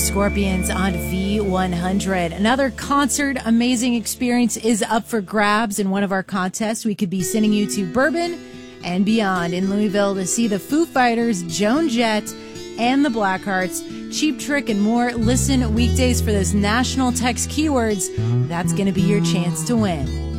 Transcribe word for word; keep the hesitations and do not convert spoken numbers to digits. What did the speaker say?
Scorpions on V one hundred. Another concert amazing experience is up for grabs in one of our contests. We could be sending you to Bourbon and beyond in Louisville to see the Foo Fighters, Joan Jett, and the Blackhearts. Cheap Trick and more. Listen weekdays for those national text keywords. That's going to be your chance to win.